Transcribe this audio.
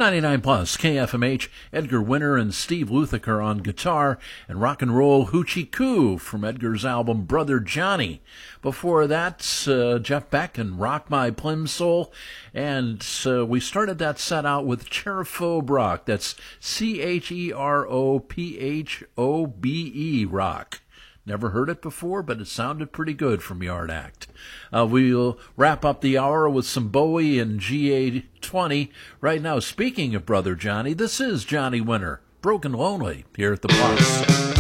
99 plus KFMH, Edgar Winter and Steve Luthiker on guitar, and rock and roll Hoochie Coo from Edgar's album Brother Johnny. Before that, Jeff Beck and Rock My Plimsoll, and we started that set out with Cherophobe Rock. That's Cherophobe Rock. Never heard it before, but it sounded pretty good from Yard Act. We'll wrap up the hour with some Bowie and GA20. Right now, speaking of Brother Johnny, this is Johnny Winter, Broken Lonely, here at the Plus.